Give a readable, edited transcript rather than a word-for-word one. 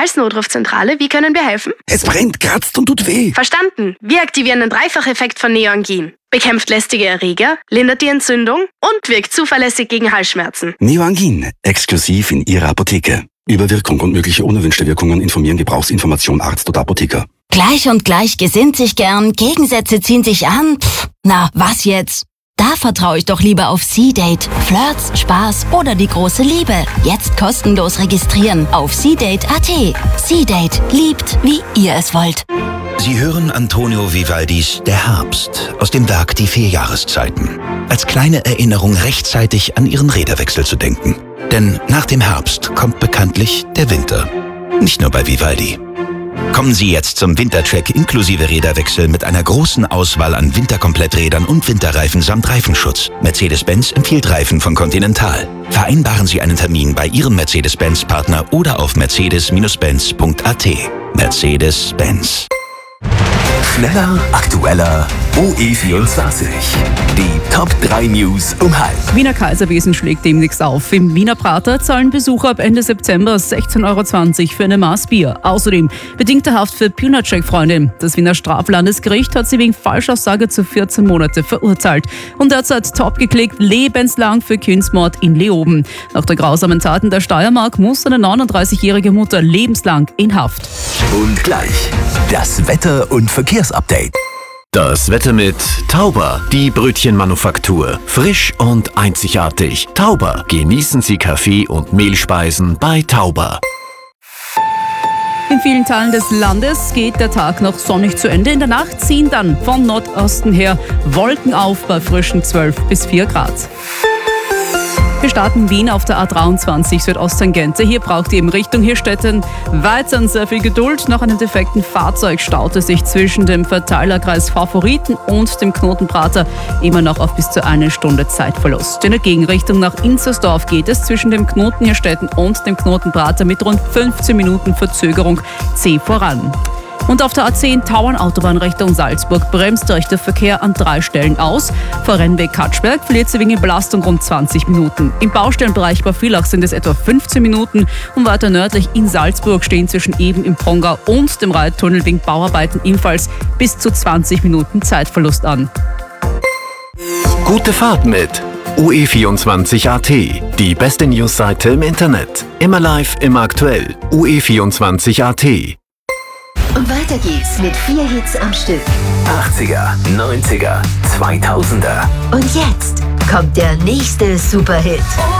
Spitalsnotrufzentrale, wie können wir helfen? Es brennt, kratzt und tut weh. Verstanden. Wir aktivieren den Dreifacheffekt von Neoangin. Bekämpft lästige Erreger, lindert die Entzündung und wirkt zuverlässig gegen Halsschmerzen. Neoangin, exklusiv in Ihrer Apotheke. Über Wirkung und mögliche unerwünschte Wirkungen informieren Gebrauchsinformation Arzt oder Apotheker. Gleich und gleich gesinnt sich gern, Gegensätze ziehen sich an. Na, was jetzt? Da vertraue ich doch lieber auf C-Date. Flirts, Spaß oder die große Liebe. Jetzt kostenlos registrieren auf C-Date.at. C-Date. Liebt, wie ihr es wollt. Sie hören Antonio Vivaldis Der Herbst aus dem Werk Die 4 Jahreszeiten. Als kleine Erinnerung rechtzeitig an Ihren Räderwechsel zu denken. Denn nach dem Herbst kommt bekanntlich der Winter. Nicht nur bei Vivaldi. Kommen Sie jetzt zum Wintercheck inklusive Räderwechsel mit einer großen Auswahl an Winterkompletträdern und Winterreifen samt Reifenschutz. Mercedes-Benz empfiehlt Reifen von Continental. Vereinbaren Sie einen Termin bei Ihrem Mercedes-Benz-Partner oder auf mercedes-benz.at. Mercedes-Benz. Schneller, aktueller, OE24. Die Top 3 News um halb. Wiener Kaiserwiesen schlägt demnächst auf. Im Wiener Prater zahlen Besucher ab Ende September 16,20 € für eine Maß Bier. Außerdem bedingte Haft für Punacek-Freundin. Das Wiener Straflandesgericht hat sie wegen Falschaussage zu 14 Monate verurteilt. Und derzeit top geklickt, lebenslang für Kindsmord in Leoben. Nach der grausamen Taten der Steiermark muss eine 39-jährige Mutter lebenslang in Haft. Und gleich das Wetter- und Verkehrsupdate. Das Wetter mit Tauber, die Brötchenmanufaktur. Frisch und einzigartig. Tauber. Genießen Sie Kaffee und Mehlspeisen bei Tauber. In vielen Teilen des Landes geht der Tag noch sonnig zu Ende. In der Nacht ziehen dann von Nordosten her Wolken auf bei frischen 12 bis 4 Grad. Wir starten Wien auf der A23 Südosttangente. Hier braucht ihr in Richtung Hirstetten weiterhin sehr viel Geduld. Nach einem defekten Fahrzeug staute sich zwischen dem Verteilerkreis Favoriten und dem Knotenprater immer noch auf bis zu 1 Stunde Zeitverlust. In der Gegenrichtung nach Inzersdorf geht es zwischen dem Knoten Hirstetten und dem Knotenprater mit rund 15 Minuten Verzögerung zäh voran. Und auf der A10 Tauern-Autobahn Richtung Salzburg bremst euch der Verkehr an 3 Stellen aus. Vor Rennweg Katschberg verliert sie wegen Belastung rund 20 Minuten. Im Baustellenbereich bei Villach sind es etwa 15 Minuten. Und weiter nördlich in Salzburg stehen zwischen Eben im Pongau und dem Reittunnel wegen Bauarbeiten ebenfalls bis zu 20 Minuten Zeitverlust an. Gute Fahrt mit OE24.at, die beste Newsseite im Internet. Immer live, immer aktuell. OE24.at. Und weiter geht's mit 4 Hits am Stück. 80er, 90er, 2000er. Und jetzt kommt der nächste Superhit.